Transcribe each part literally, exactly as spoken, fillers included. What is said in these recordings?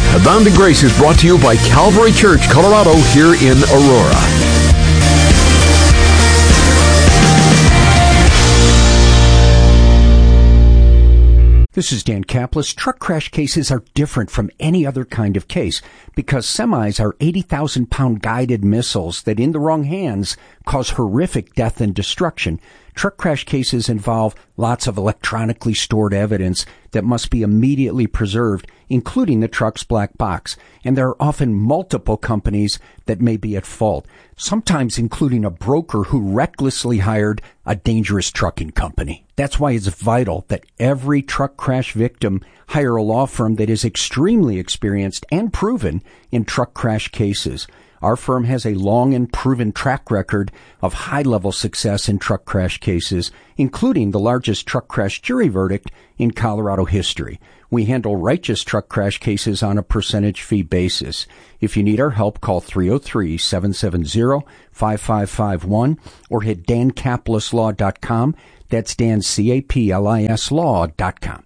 Abounding Grace is brought to you by Calvary Church, Colorado, here in Aurora. This is Dan Kaplis. Truck crash cases are different from any other kind of case because semis are eighty thousand pound guided missiles that in the wrong hands cause horrific death and destruction. Truck crash cases involve lots of electronically stored evidence that must be immediately preserved, including the truck's black box. And there are often multiple companies that may be at fault, sometimes including a broker who recklessly hired a dangerous trucking company. That's why it's vital that every truck crash victim hire a law firm that is extremely experienced and proven in truck crash cases. Our firm has a long and proven track record of high-level success in truck crash cases, including the largest truck crash jury verdict in Colorado history. We handle righteous truck crash cases on a percentage fee basis. If you need our help, call three oh three, seven seven zero, five five five one or hit dan caplis law dot com. That's Dan, C A P L I S law dot com.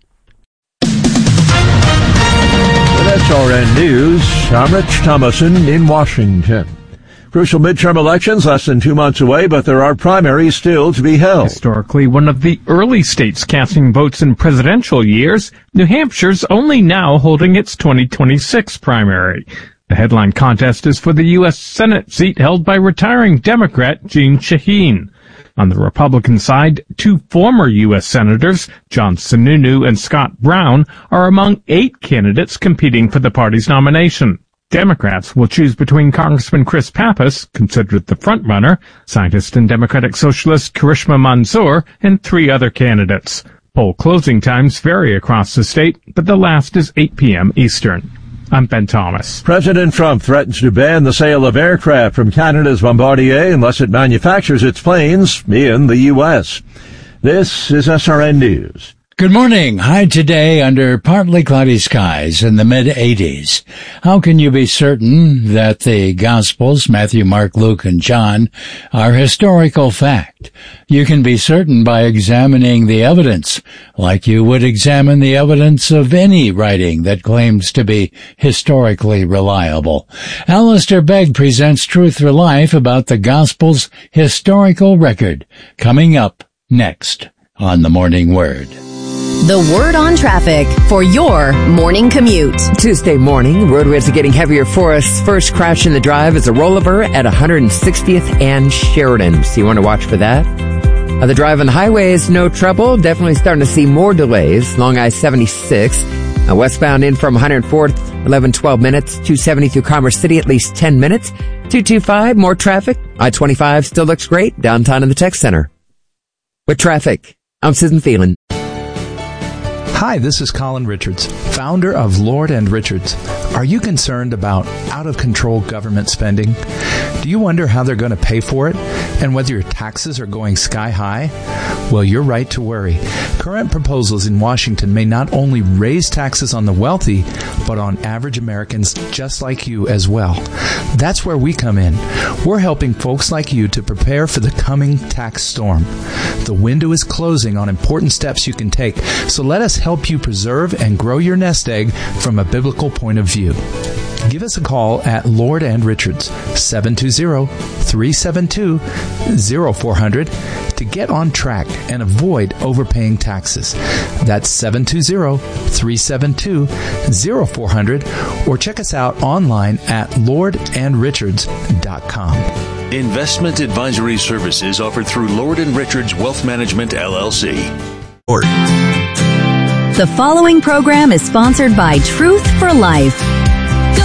That's R N News. I'm Rich Thomason in Washington. Crucial midterm elections less than two months away, but there are primaries still to be held. Historically, one of the early states casting votes in presidential years, New Hampshire's only now holding its twenty twenty-six primary. The headline contest is for the U S Senate seat held by retiring Democrat Jeanne Shaheen. On the Republican side, two former U S Senators, John Sununu and Scott Brown, are among eight candidates competing for the party's nomination. Democrats will choose between Congressman Chris Pappas, considered the frontrunner, scientist and Democratic Socialist Karishma Manzoor, and three other candidates. Poll closing times vary across the state, but the last is eight p.m. Eastern. I'm Ben Thomas. President Trump threatens to ban the sale of aircraft from Canada's Bombardier unless it manufactures its planes in the U S. This is S R N News. Good morning. High today under partly cloudy skies in the mid eighties. How can you be certain that the Gospels, Matthew, Mark, Luke, and John, are historical fact? You can be certain by examining the evidence, like you would examine the evidence of any writing that claims to be historically reliable. Alistair Begg presents Truth for Life about the Gospel's historical record, coming up next on The Morning Word. The Word on Traffic for your morning commute. Tuesday morning, roadways are getting heavier for us. First crash in the drive is a rollover at one hundred sixtieth and Sheridan, so you want to watch for that. Uh, the drive on the highway is no trouble. Definitely starting to see more delays. Long I seventy-six. Uh, westbound in from one hundred fourth, eleven, twelve minutes. two seventy through Commerce City, at least ten minutes. two twenty-five, more traffic. I twenty-five still looks great downtown in the Tech Center. With traffic, I'm Susan Phelan. Hi, this is Colin Richards, founder of Lord and Richards. Are you concerned about out-of-control government spending? Do you wonder how they're going to pay for it and whether your taxes are going sky high? Well, you're right to worry. Current proposals in Washington may not only raise taxes on the wealthy, but on average Americans just like you as well. That's where we come in. We're helping folks like you to prepare for the coming tax storm. The window is closing on important steps you can take, so let us help you preserve and grow your nest egg from a biblical point of view. Give us a call at Lord and Richards, seven two zero, three seven two, zero four zero zero to get on track and avoid overpaying taxes. That's seven two zero, three seven two, zero four zero zero or check us out online at lord and richards dot com. Investment advisory services offered through Lord and Richards Wealth Management, L L C. The following program is sponsored by Truth for Life.